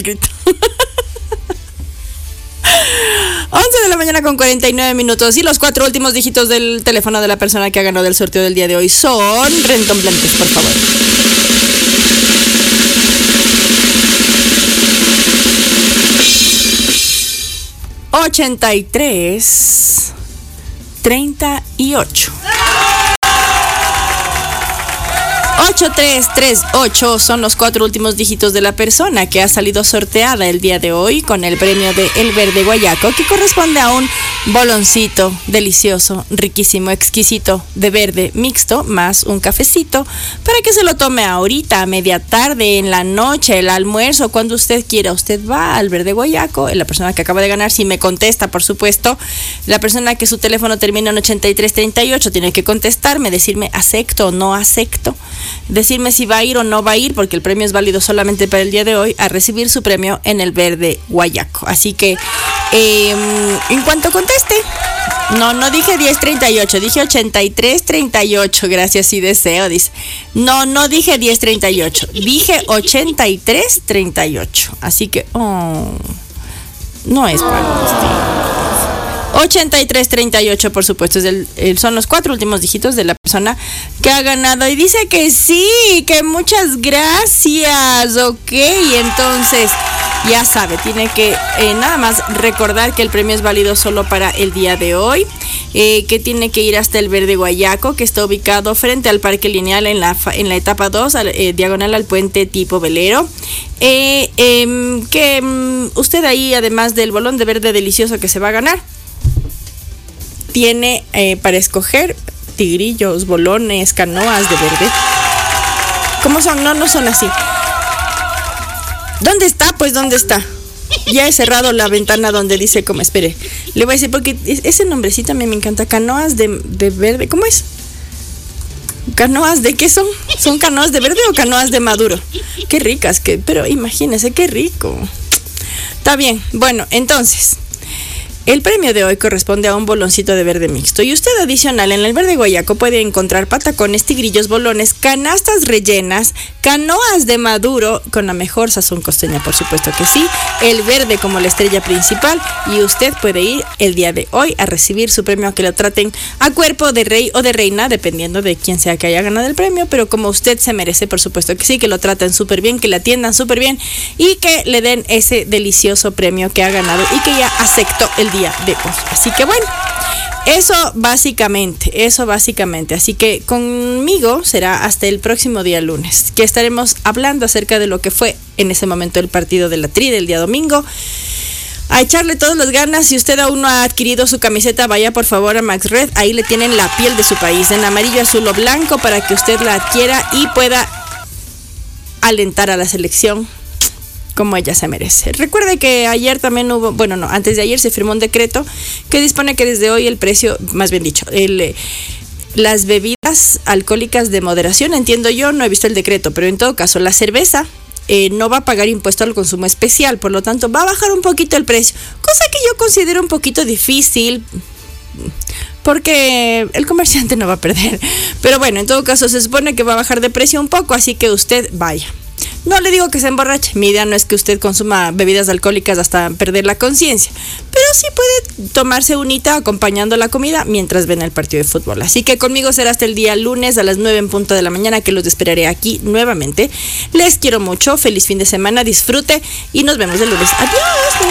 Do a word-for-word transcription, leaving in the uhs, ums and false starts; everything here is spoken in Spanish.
el grito. once de la mañana con cuarenta y nueve minutos. Y los cuatro últimos dígitos del teléfono de la persona que ha ganado el sorteo del día de hoy son... Rentomblantes, por favor. ochenta y tres treinta y ocho. ocho tres tres ocho son los cuatro últimos dígitos de la persona que ha salido sorteada el día de hoy con el premio de El Verde Guayaco, que corresponde a un boloncito delicioso, riquísimo, exquisito de verde mixto, más un cafecito para que se lo tome ahorita, a media tarde, en la noche, el almuerzo, cuando usted quiera. Usted va al Verde Guayaco, la persona que acaba de ganar, si me contesta, por supuesto, la persona que su teléfono termina en ochenta y tres treinta y ocho tiene que contestarme, decirme acepto o no acepto, decirme si va a ir o no va a ir, porque el premio es válido solamente para el día de hoy, a recibir su premio en el Verde Guayaco. Así que eh, en cuanto conteste, no, no dije diez treinta y ocho, dije ochenta y tres treinta y ocho, gracias y deseo, dice. No, no dije diez treinta y ocho, dije ochenta y tres treinta y ocho. Así que, oh, no es para usted. ochenta y tres treinta y ocho, por supuesto, es el, el, son los cuatro últimos dígitos de la persona que ha ganado. Y dice que sí, que muchas gracias. Ok, entonces ya sabe, tiene que eh, nada más recordar que el premio es válido solo para el día de hoy, eh, que tiene que ir hasta el Verde Guayaco, que está ubicado frente al Parque Lineal en la, en la etapa dos, eh, diagonal al puente tipo velero. Eh, eh, que um, usted ahí, además del bolón de verde delicioso que se va a ganar, tiene eh, para escoger tigrillos, bolones, canoas de verde. ¿Cómo son? No, no son así. ¿Dónde está? Pues, ¿dónde está? Ya he cerrado la ventana donde dice como, espere, le voy a decir, porque ese nombrecito a mí me encanta. Canoas de, de verde, ¿cómo es? ¿Canoas de qué son? ¿Son canoas de verde o canoas de maduro? Qué ricas, que, pero imagínese, qué rico. Está bien, bueno, entonces... el premio de hoy corresponde a un boloncito de verde mixto, y usted adicional en el Verde Guayaco puede encontrar patacones, tigrillos, bolones, canastas rellenas, canoas de maduro con la mejor sazón costeña, por supuesto que sí, el verde como la estrella principal, y usted puede ir el día de hoy a recibir su premio, a que lo traten a cuerpo de rey o de reina, dependiendo de quién sea que haya ganado el premio, pero como usted se merece, por supuesto que sí, que lo traten súper bien, que le atiendan súper bien y que le den ese delicioso premio que ha ganado y que ya aceptó el día de hoy. Así que bueno, eso básicamente, eso básicamente. Así que conmigo será hasta el próximo día lunes, que estaremos hablando acerca de lo que fue en ese momento el partido de la Tri del día domingo. A echarle todas las ganas. Si usted aún no ha adquirido su camiseta, vaya por favor a Max Red, ahí le tienen la piel de su país, en amarillo, azul o blanco, para que usted la adquiera y pueda alentar a la selección como ella se merece. Recuerde que ayer también hubo, bueno, no, antes de ayer se firmó un decreto que dispone que desde hoy el precio, más bien dicho, el, las bebidas alcohólicas de moderación, entiendo yo, no he visto el decreto, pero en todo caso la cerveza eh, no va a pagar impuesto al consumo especial, por lo tanto va a bajar un poquito el precio, cosa que yo considero un poquito difícil, porque el comerciante no va a perder, pero bueno, en todo caso se supone que va a bajar de precio un poco, así que usted vaya. No le digo que se emborrache, mi idea no es que usted consuma bebidas alcohólicas hasta perder la conciencia, pero sí puede tomarse unita acompañando la comida mientras ven el partido de fútbol. Así que conmigo será hasta el día lunes a las nueve en punto de la mañana, que los esperaré aquí nuevamente. Les quiero mucho, feliz fin de semana, disfrute y nos vemos el lunes. Adiós.